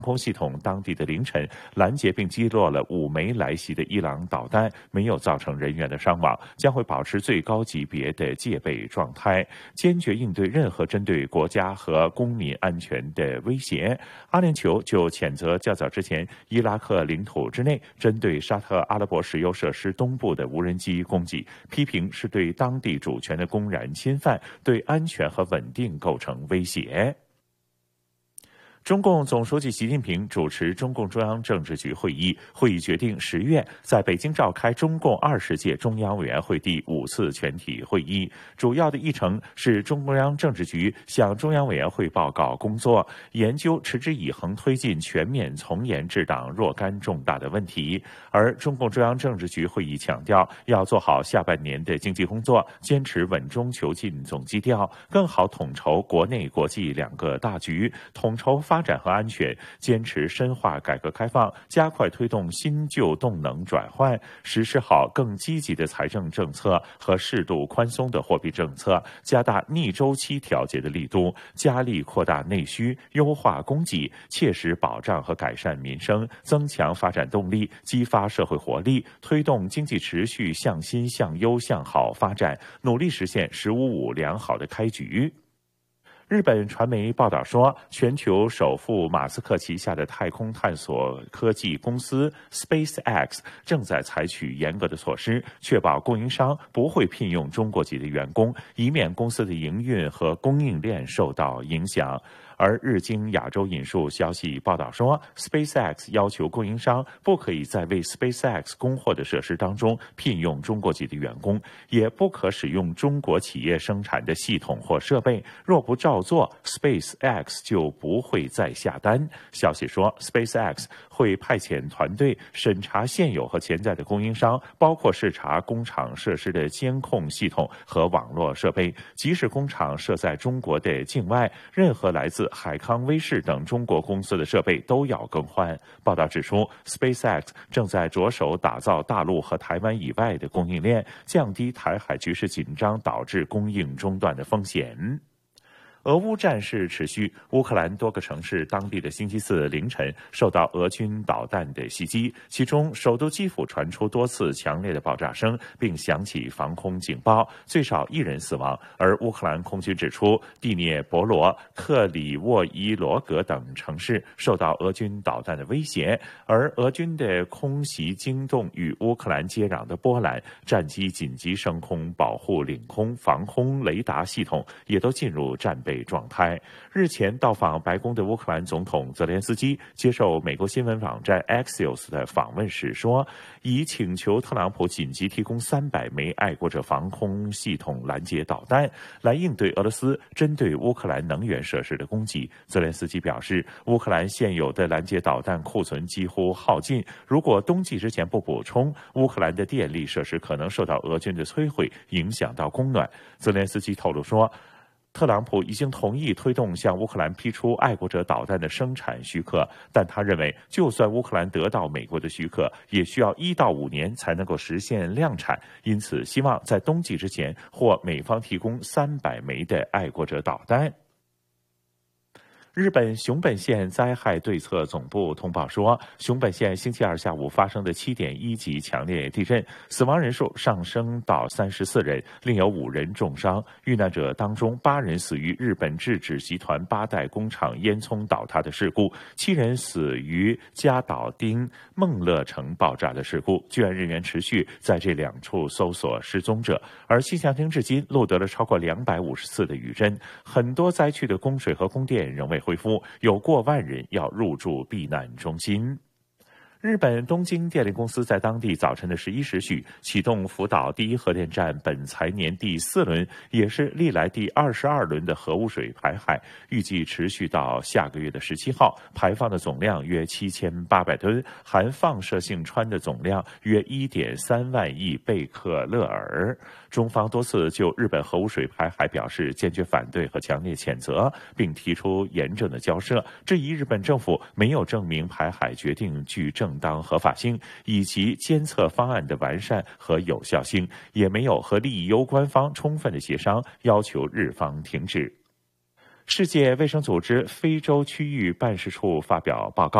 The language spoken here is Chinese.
空系统当地的凌晨拦截并击落了5枚来袭的伊朗导弹，没有造成人员的伤亡，将会保持最高级别的戒备状态，坚决应对任何针对国家和公民安全的威胁。阿联酋就谴责较早之前伊拉克领土之内针对沙特阿拉伯石油设施东部的无人机攻击，批评是对当地主权的公然侵犯，对安全和稳定构成威胁。中共总书记习近平主持中共中央政治局会议，会议决定10月在北京召开中共20届中央委员会第5次全体会议。主要的议程是中共中央政治局向中央委员会报告工作，研究持之以恒推进全面从严治党若干重大的问题。而中共中央政治局会议强调，要做好下半年的经济工作，坚持稳中求进总基调，更好统筹国内国际2个大局，统筹发展和安全，坚持深化改革开放，加快推动新旧动能转换，实施好更积极的财政政策和适度宽松的货币政策，加大逆周期调节的力度，加力扩大内需，优化供给，切实保障和改善民生，增强发展动力，激发社会活力，推动经济持续向新向优向好发展，努力实现“十五五”良好的开局。日本传媒报道说，全球首富马斯克旗下的太空探索科技公司 SpaceX 正在采取严格的措施，确保供应商不会聘用中国籍的员工，以免公司的营运和供应链受到影响。而日经亚洲引述消息报道说 ，SpaceX 要求供应商不可以在为 SpaceX 供货的设施当中聘用中国籍的员工，也不可使用中国企业生产的系统或设备。若不照做 ，SpaceX 就不会再下单。消息说 ，SpaceX 会派遣团队审查现有和潜在的供应商，包括视察工厂设施的监控系统和网络设备。即使工厂设在中国的境外，任何来自海康威视等中国公司的设备都要更换。报道指出 ，SpaceX 正在着手打造大陆和台湾以外的供应链，降低台海局势紧张导致供应中断的风险。俄乌战事持续，乌克兰多个城市当地的星期四凌晨受到俄军导弹的袭击，其中首都基辅传出多次强烈的爆炸声，并响起防空警报，最少1人死亡。而乌克兰空军指出，第聂伯罗、克里沃伊罗格等城市受到俄军导弹的威胁，而俄军的空袭惊动与乌克兰接壤的波兰，战机紧急升空保护领空、防空雷达系统也都进入战备状态。日前到访白宫的乌克兰总统泽连斯基接受美国新闻网站 Axios 的访问时说，已请求特朗普紧急提供300枚爱国者防空系统拦截导弹，来应对俄罗斯针对乌克兰能源设施的攻击。泽连斯基表示，乌克兰现有的拦截导弹库存几乎耗尽，如果冬季之前不补充，乌克兰的电力设施可能受到俄军的摧毁，影响到供暖。泽连斯基透露说，特朗普已经同意推动向乌克兰批出爱国者导弹的生产许可，但他认为，就算乌克兰得到美国的许可，也需要1到5年才能够实现量产，因此希望在冬季之前或美方提供300枚的爱国者导弹。日本熊本县灾害对策总部通报说，熊本县星期二下午发生的7.1级强烈地震，死亡人数上升到34人，另有5人重伤。遇难者当中8人死于日本制纸集团8代工厂烟囱倒塌的事故，7人死于加岛町梦乐城爆炸的事故。救援人员持续在这2处搜索失踪者，而气象厅至今录得了超过250次的余震，很多灾区的供水和供电仍未恢复，有过万人要入住避难中心。日本东京电力公司在当地早晨的11时许启动福岛第1核电站本财年第4轮，也是历来第22轮的核污水排海，预计持续到下个月的17号，排放的总量约7800吨，含放射性氚的总量约1.3万亿贝克勒尔。中方多次就日本核污水排海表示坚决反对和强烈谴责，并提出严正的交涉，质疑日本政府没有证明排海决定具正当合法性，以及监测方案的完善和有效性，也没有和利益攸关方充分的协商，要求日方停止。 世界卫生组织非洲区域办事处发表报告。